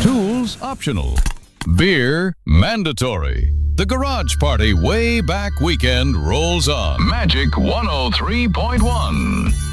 Tools optional. Beer mandatory. The Garage Party Way Back Weekend rolls on. Magic 103.1.